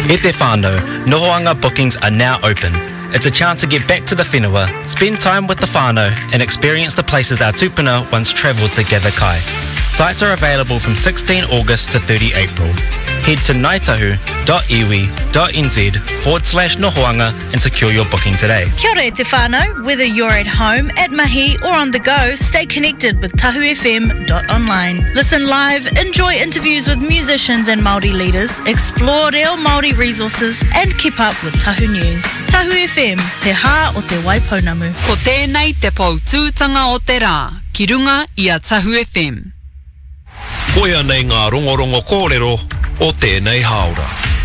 E te whānau, Nohoanga bookings are now open. It's a chance to get back to the whenua, spend time with the whānau and experience the places our tupuna once travelled to gather kai. Sites are available from 16 August to 30 April. Head to ngaitahu.iwi.nz/Nohoanga and secure your booking today. Kia ora e te whānau. Whether you're at home, at mahi or on the go, stay connected with tahufm.online. Listen live, enjoy interviews with musicians and Māori leaders, explore reo Māori resources and keep up with Tahu News. Tahu FM, te hā o te Waipounamu. Ko tēnei te pautūtanga o te rā, ki runga I a Tahu FM. Koia nei ngā rongorongo kōrero o tēnei haora.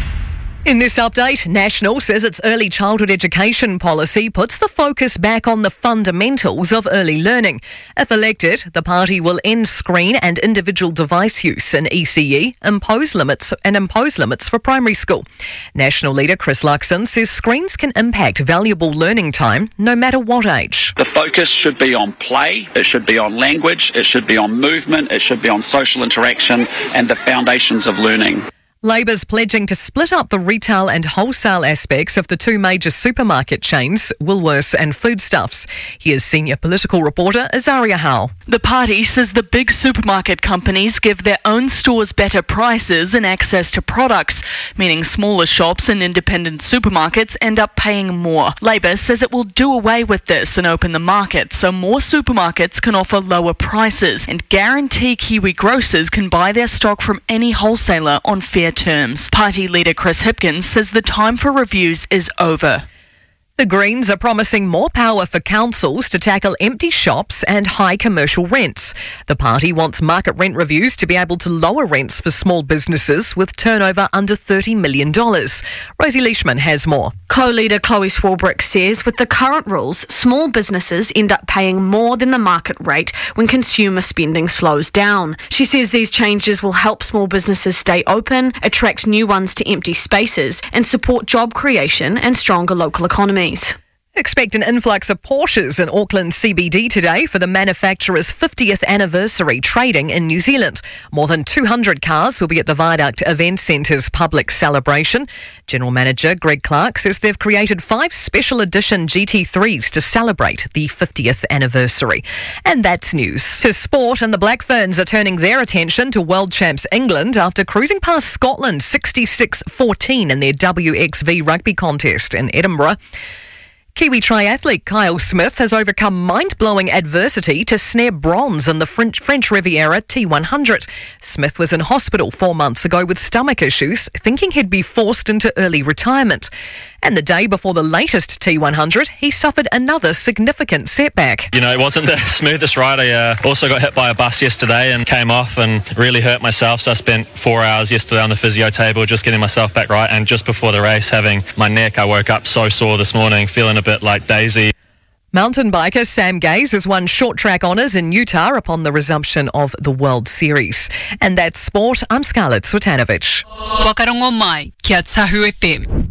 In this update, National says its early childhood education policy puts the focus back on the fundamentals of early learning. If elected, the party will end screen and individual device use in ECE, impose limits for primary school. National leader Chris Luxon says screens can impact valuable learning time no matter what age. The focus should be on play, it should be on language, it should be on movement, it should be on social interaction and the foundations of learning. Labor's pledging to split up the retail and wholesale aspects of the two major supermarket chains, Woolworths and Foodstuffs. Here's senior political reporter Azaria Howe. The party says the big supermarket companies give their own stores better prices and access to products, meaning smaller shops and independent supermarkets end up paying more. Labor says it will do away with this and open the market so more supermarkets can offer lower prices and guarantee Kiwi grocers can buy their stock from any wholesaler on fair terms. Party leader Chris Hipkins says the time for reviews is over. The Greens are promising more power for councils to tackle empty shops and high commercial rents. The party wants market rent reviews to be able to lower rents for small businesses with turnover under $30 million. Rosie Leishman has more. Co-leader Chloe Swarbrick says with the current rules, small businesses end up paying more than the market rate when consumer spending slows down. She says these changes will help small businesses stay open, attract new ones to empty spaces and support job creation and stronger local economies. Expect an influx of Porsches in Auckland CBD today for the manufacturer's 50th anniversary trading in New Zealand. More than 200 cars will be at the Viaduct Event Centre's public celebration. General Manager Greg Clark says they've created 5 special edition GT3s to celebrate the 50th anniversary. And that's news. To sport, and the Black Ferns are turning their attention to world champs England after cruising past Scotland 66-14 in their WXV rugby contest in Edinburgh. Kiwi triathlete Kyle Smith has overcome mind-blowing adversity to snare bronze in the French Riviera T100. Smith was in hospital 4 months ago with stomach issues, thinking he'd be forced into early retirement. And the day before the latest T100, he suffered another significant setback. You know, it wasn't the smoothest ride. I also got hit by a bus yesterday and came off and really hurt myself. So I spent 4 hours yesterday on the physio table just getting myself back right. And just before the race, having my neck, I woke up so sore this morning, feeling a bit like Daisy. Mountain biker Sam Gaze has won short track honours in Utah upon the resumption of the World Series. And that's sport. I'm Scarlett Swetanovic. Wakarongo mai, kia Tahu FM.